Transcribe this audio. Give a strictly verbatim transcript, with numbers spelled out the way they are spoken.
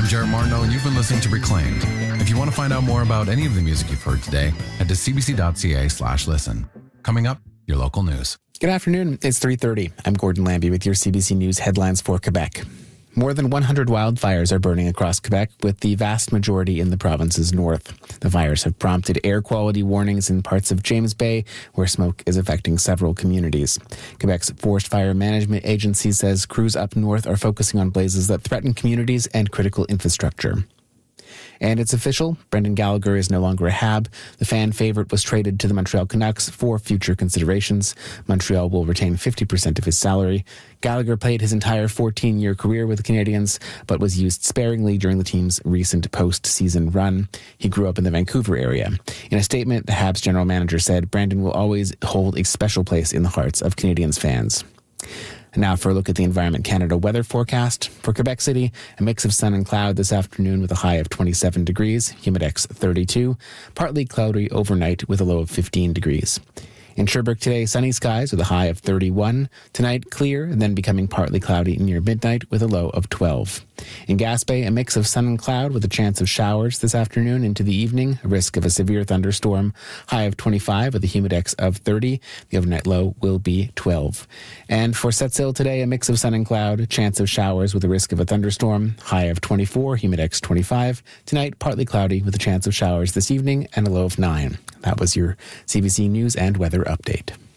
Jared Martineau, and you've been listening to Reclaimed. If you want to find out more about any of the music you've heard today, head to cbc.ca slash listen. Coming up, your local news. Good afternoon. It's three thirty. I'm Gordon Lambie with your C B C News headlines for Quebec. More than one hundred wildfires are burning across Quebec, with the vast majority in the province's north. The fires have prompted air quality warnings in parts of James Bay, where smoke is affecting several communities. Quebec's Forest Fire Management Agency says crews up north are focusing on blazes that threaten communities and critical infrastructure. And it's official, Brendan Gallagher is no longer a Hab. The fan favourite was traded to the Montreal Canucks for future considerations. Montreal will retain fifty percent of his salary. Gallagher played his entire fourteen-year career with the Canadiens, but was used sparingly during the team's recent postseason run. He grew up in the Vancouver area. In a statement, the Habs general manager said Brandon will always hold a special place in the hearts of Canadiens fans. And now for a look at the Environment Canada weather forecast. For Quebec City, a mix of sun and cloud this afternoon with a high of twenty-seven degrees, humidex thirty-two, partly cloudy overnight with a low of fifteen degrees. In Sherbrooke today, sunny skies with a high of thirty-one. Tonight, clear and then becoming partly cloudy near midnight with a low of twelve. In Gaspé, a mix of sun and cloud with a chance of showers this afternoon into the evening, a risk of a severe thunderstorm. High of twenty-five with a humidex of thirty. The overnight low will be twelve. And for Sept-Îles today, a mix of sun and cloud, a chance of showers with a risk of a thunderstorm. High of twenty-four, humidex twenty-five. Tonight, partly cloudy with a chance of showers this evening and a low of nine. That was your C B C News and Weather Update.